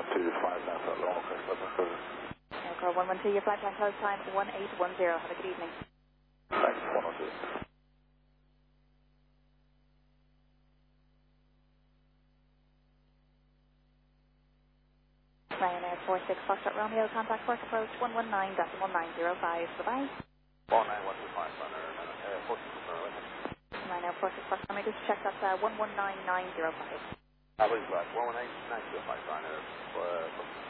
25 left at long, okay, Aircraft 112, your flight plan close time 1810. Have a good evening. thanks, 102. Ryanair 46 Foxtrot Romeo, contact first approach 119.1905. Bye-bye. 19125, Ryanair 46, Ryanair 46 Foxtrot Romeo, just check that's 119905. I was right, 118, 925, Ryanair,